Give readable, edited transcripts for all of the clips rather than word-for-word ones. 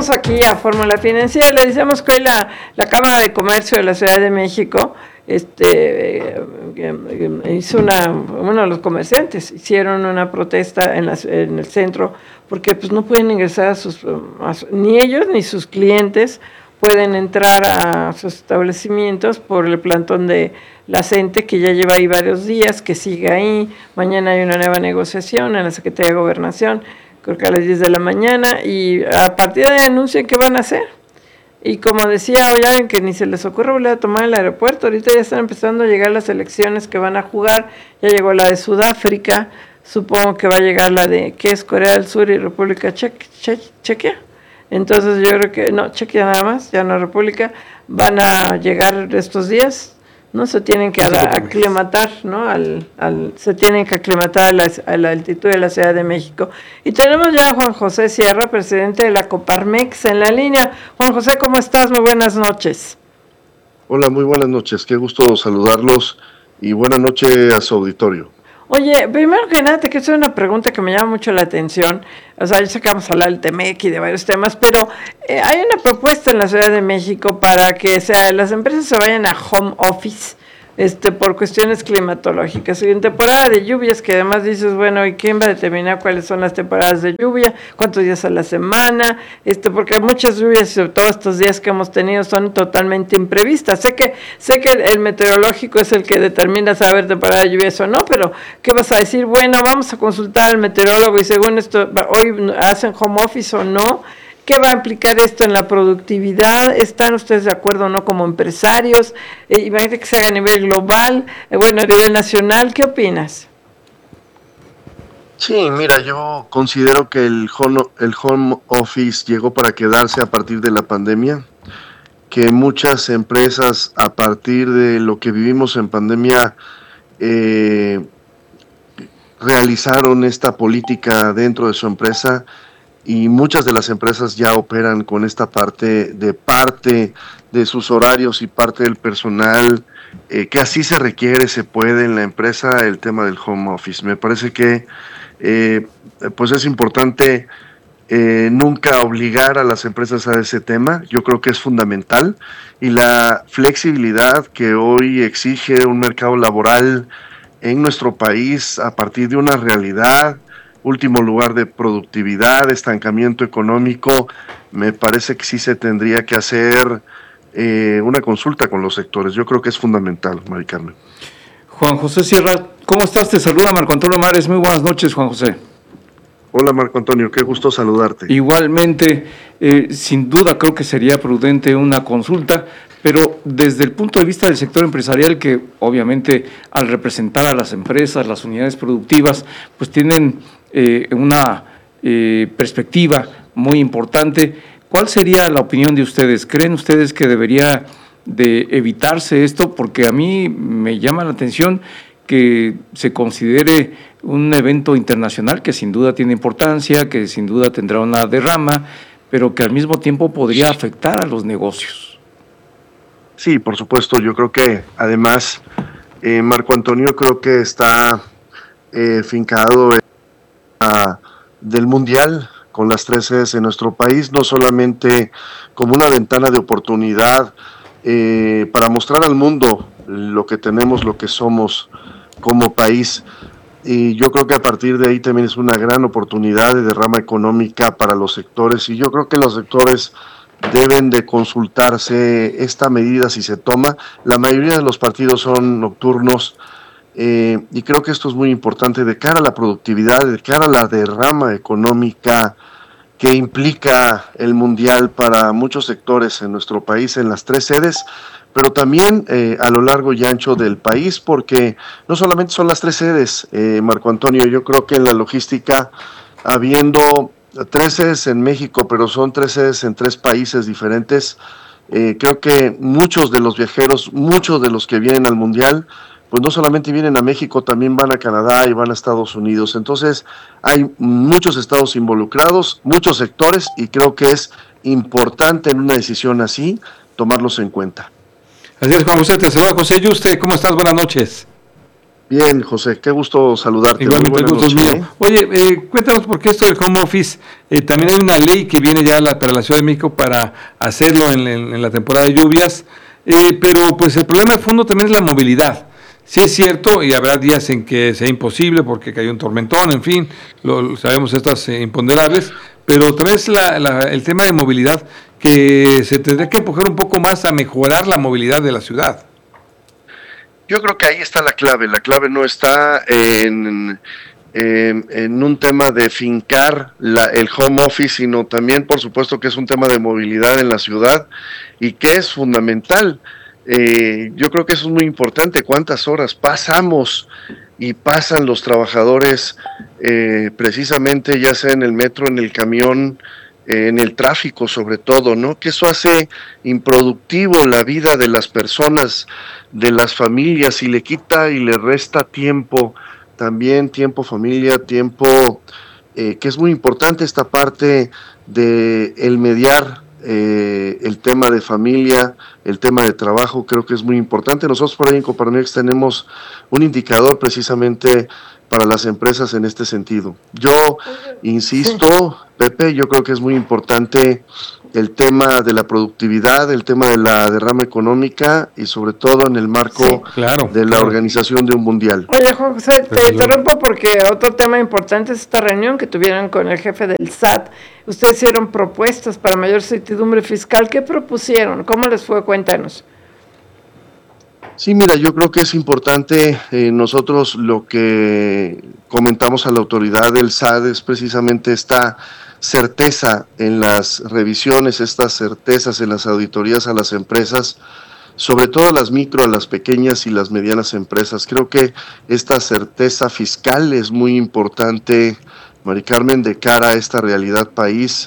regresamos aquí a Fórmula Financiera. Le decíamos que hoy la Cámara de Comercio de la Ciudad de México hizo uno de los comerciantes hicieron una protesta en el centro porque pues no pueden ingresar ni ellos ni sus clientes pueden entrar a sus establecimientos por el plantón de la CENTE, que ya lleva ahí varios días, que sigue ahí. Mañana hay una nueva negociación en la Secretaría de Gobernación, creo que a las 10 de la mañana, y a partir de ahí anuncian qué van a hacer. Y como decía, ya ven que ni se les ocurre volver a tomar el aeropuerto, ahorita ya están empezando a llegar las elecciones que van a jugar, ya llegó la de Sudáfrica, supongo que va a llegar la de, ¿qué es? Corea del Sur y República Chequia. Entonces yo creo que, no, Chequia nada más, ya no República, van a llegar estos días, ¿no? Se tienen que aclimatar, ¿no? Se tienen que aclimatar a la altitud de la Ciudad de México. Y tenemos ya a Juan José Sierra, presidente de la Coparmex, en la línea. Juan José, ¿cómo estás? Muy buenas noches. Hola, muy buenas noches, qué gusto saludarlos y buenas noches a su auditorio. Oye, primero que nada te quiero hacer una pregunta que me llama mucho la atención. O sea, yo sé que vamos a hablar del TEMEC y de varios temas, pero hay una propuesta en la Ciudad de México para que las empresas se vayan a home office por cuestiones climatológicas. Y en temporada de lluvias, que además dices, bueno, ¿y quién va a determinar cuáles son las temporadas de lluvia? ¿Cuántos días a la semana? Porque muchas lluvias, sobre todo estos días que hemos tenido, son totalmente imprevistas. Sé que el meteorológico es el que determina saber temporada de lluvias o no, pero ¿qué vas a decir? Bueno, vamos a consultar al meteorólogo y según esto, hoy hacen home office o no. ¿Qué va a implicar esto en la productividad? ¿Están ustedes de acuerdo o no como empresarios? Imagínate que se haga a nivel global, a nivel nacional. ¿Qué opinas? Sí, mira, yo considero que el home office llegó para quedarse a partir de la pandemia, que muchas empresas a partir de lo que vivimos en pandemia realizaron esta política dentro de su empresa. Y muchas de las empresas ya operan con esta parte de sus horarios y parte del personal, que así se requiere, se puede en la empresa, el tema del home office. Me parece que pues es importante nunca obligar a las empresas a ese tema. Yo creo que es fundamental, y la flexibilidad que hoy exige un mercado laboral en nuestro país a partir de una realidad, último lugar de productividad, estancamiento económico, me parece que sí se tendría que hacer una consulta con los sectores. Yo creo que es fundamental, Mari Carmen. Juan José Sierra, ¿cómo estás? Te saluda Marco Antonio Mares. Muy buenas noches, Juan José. Hola, Marco Antonio, qué gusto saludarte. Igualmente, sin duda creo que sería prudente una consulta, pero desde el punto de vista del sector empresarial, que obviamente al representar a las empresas, las unidades productivas, pues tienen una perspectiva muy importante. ¿Cuál sería la opinión de ustedes? ¿Creen ustedes que debería de evitarse esto? Porque a mí me llama la atención que se considere un evento internacional que sin duda tiene importancia, que sin duda tendrá una derrama, pero que al mismo tiempo podría afectar a los negocios. Sí, por supuesto. Yo creo que además, Marco Antonio, creo que está fincado del Mundial con las 3 sedes en nuestro país, no solamente como una ventana de oportunidad para mostrar al mundo lo que tenemos, lo que somos como país, y yo creo que a partir de ahí también es una gran oportunidad de derrama económica para los sectores, y yo creo que los sectores deben de consultarse esta medida si se toma. La mayoría de los partidos son nocturnos, y creo que esto es muy importante de cara a la productividad, de cara a la derrama económica que implica el Mundial para muchos sectores en nuestro país, en las 3 sedes, pero también a lo largo y ancho del país, porque no solamente son las 3 sedes, Marco Antonio, yo creo que en la logística, habiendo 3 sedes en México, pero son 3 sedes en 3 países diferentes, creo que muchos de los viajeros, muchos de los que vienen al Mundial, pues no solamente vienen a México, también van a Canadá y van a Estados Unidos. Entonces hay muchos estados involucrados, muchos sectores, y creo que es importante en una decisión así tomarlos en cuenta. Así es, Juan José, te saluda José Yuste. ¿Cómo estás? Buenas noches. Bien, José, qué gusto saludarte. Igualmente, el gusto es mío. Oye, cuéntanos por qué esto del home office. También hay una ley que viene ya para la Ciudad de México para hacerlo en la temporada de lluvias, pero pues el problema de fondo también es la movilidad. Sí es cierto, y habrá días en que sea imposible porque cayó un tormentón, en fin, sabemos estas imponderables, pero también es el tema de movilidad que se tendría que empujar un poco más a mejorar la movilidad de la ciudad. Yo creo que ahí está la clave. La clave no está en un tema de fincar el home office, sino también, por supuesto, que es un tema de movilidad en la ciudad y que es fundamental. Yo creo que eso es muy importante. ¿Cuántas horas pasamos y pasan los trabajadores precisamente, ya sea en el metro, en el camión, en el tráfico sobre todo, ¿no? Que eso hace improductivo la vida de las personas, de las familias, y le quita y le resta tiempo, también tiempo familia, tiempo que es muy importante esta parte de el mediar el tema de familia, el tema de trabajo, creo que es muy importante. Nosotros por ahí en Coparmex tenemos un indicador precisamente para las empresas en este sentido. Yo insisto, Pepe, yo creo que es muy importante el tema de la productividad, el tema de la derrama económica y sobre todo en el marco de la organización de un mundial. Oye, Juan José, te interrumpo porque otro tema importante es esta reunión que tuvieron con el jefe del SAT. Ustedes hicieron propuestas para mayor certidumbre fiscal. ¿Qué propusieron? ¿Cómo les fue? Cuéntanos. Sí, mira, yo creo que es importante, nosotros lo que comentamos a la autoridad del SAT es precisamente esta certeza en las revisiones, estas certezas en las auditorías a las empresas, sobre todo a las micro, a las pequeñas y las medianas empresas. Creo que esta certeza fiscal es muy importante, Mari Carmen, de cara a esta realidad país,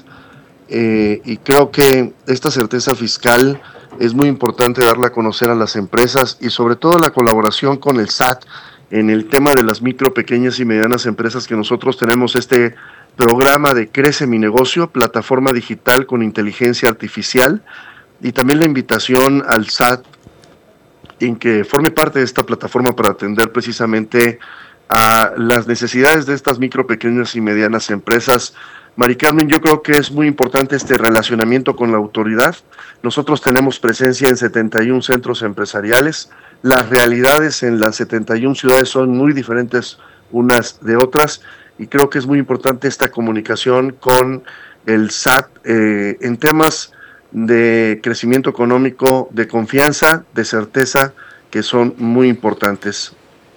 y creo que esta certeza fiscal es muy importante darla a conocer a las empresas y sobre todo la colaboración con el SAT en el tema de las micro, pequeñas y medianas empresas, que nosotros tenemos este programa de Crece Mi Negocio, plataforma digital con inteligencia artificial, y también la invitación al SAT en que forme parte de esta plataforma para atender precisamente a las necesidades de estas micro, pequeñas y medianas empresas. Mari Carmen, yo creo que es muy importante este relacionamiento con la autoridad. Nosotros tenemos presencia en 71 centros empresariales. Las realidades en las 71 ciudades son muy diferentes unas de otras, y creo que es muy importante esta comunicación con el SAT en temas de crecimiento económico, de confianza, de certeza, que son muy importantes.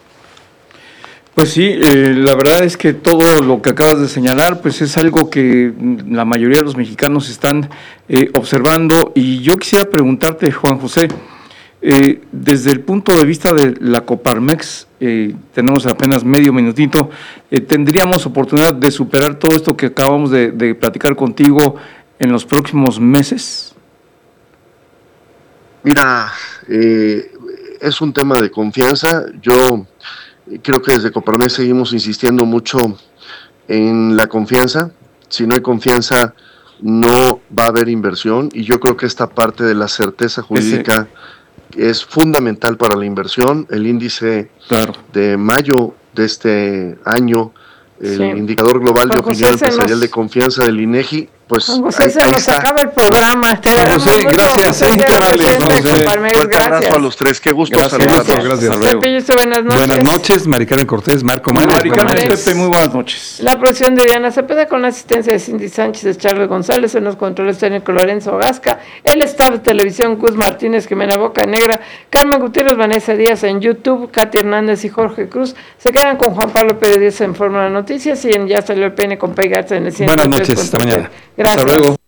Pues sí, la verdad es que todo lo que acabas de señalar, pues es algo que la mayoría de los mexicanos están observando, y yo quisiera preguntarte, Juan José, desde el punto de vista de la Coparmex, tenemos apenas medio minutito, ¿tendríamos oportunidad de superar todo esto que acabamos de platicar contigo en los próximos meses? Mira, es un tema de confianza. Yo creo que desde Coparmex seguimos insistiendo mucho en la confianza. Si no hay confianza, no va a haber inversión, y yo creo que esta parte de la certeza jurídica es fundamental para la inversión. El índice de mayo de este año, el indicador global de opinión empresarial de confianza del INEGI, pues Juan José, se nos acaba el programa. José, gracias. Fuerte abrazo a los tres, qué gusto saludarlos. Gracias. Buenas noches. Buenas noches, Mari Carmen Cortés, Marco Mares. Mari Carmen, Pepe, muy buenas noches. La producción de Diana Cepeda con la asistencia de Cindy Sánchez, de Charles González, en los controles técnicos Lorenzo Gasca, el staff de televisión Cus Martínez, Jimena Boca Negra, Carmen Gutiérrez, Vanessa Díaz en YouTube, Katy Hernández y Jorge Cruz. Se quedan con Juan Pablo Pérez Díaz en Fórmula Noticias, y en Ya Salió el Pene con Pay Garza en el 103. Buenas noches, hasta mañana. Gracias. Hasta luego.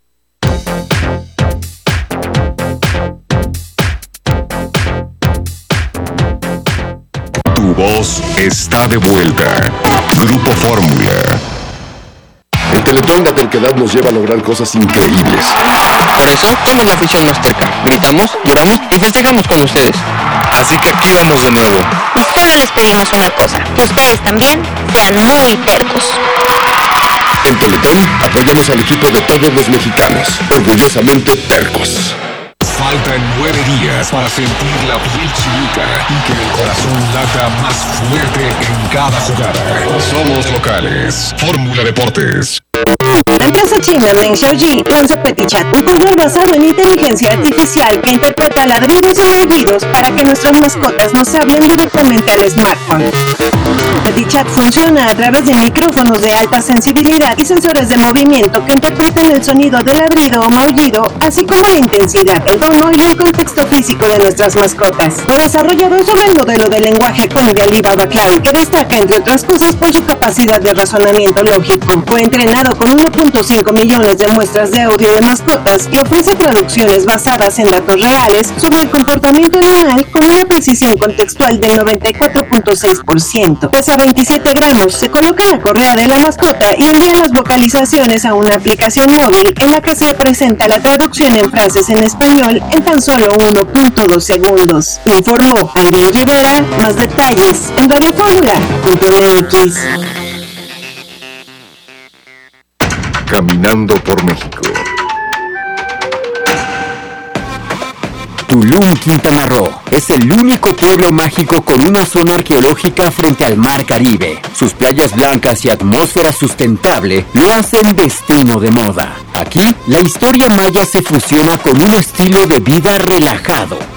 Tu voz está de vuelta. Grupo Fórmula. El Teletón La Terquedad nos lleva a lograr cosas increíbles. Por eso somos la afición más terca. Gritamos, lloramos y festejamos con ustedes. Así que aquí vamos de nuevo. Y solo les pedimos una cosa, que ustedes también sean muy tercos. En Teletón apoyamos al equipo de todos los mexicanos, orgullosamente tercos. Faltan 9 días para sentir la piel chinita y que el corazón lata más fuerte en cada jugada. Somos locales. Fórmula Deportes. La empresa china Meng Xiaoji lanzó PetiChat, un control basado en inteligencia artificial que interpreta ladridos o aullidos para que nuestras mascotas nos hablen directamente al smartphone. PetiChat funciona a través de micrófonos de alta sensibilidad y sensores de movimiento que interpretan el sonido de ladrido o maullido, así como la intensidad, el tono y el contexto físico de nuestras mascotas. Fue desarrollado sobre el modelo de lenguaje Kong de Alibaba Cloud, que destaca, entre otras cosas, por su capacidad de razonamiento lógico. Fue entrenado con 1.5 millones de muestras de audio de mascotas y ofrece traducciones basadas en datos reales sobre el comportamiento animal con una precisión contextual del 94.6%. Pesa 27 gramos, se coloca la correa de la mascota y envía las vocalizaciones a una aplicación móvil en la que se presenta la traducción en frases en español en tan solo 1.2 segundos. Informó Adrián Rivera. Más detalles en radioformula.mx. Caminando por México. Tulum, Quintana Roo, es el único pueblo mágico con una zona arqueológica frente al Mar Caribe. Sus playas blancas y atmósfera sustentable lo hacen destino de moda. Aquí, la historia maya se fusiona con un estilo de vida relajado,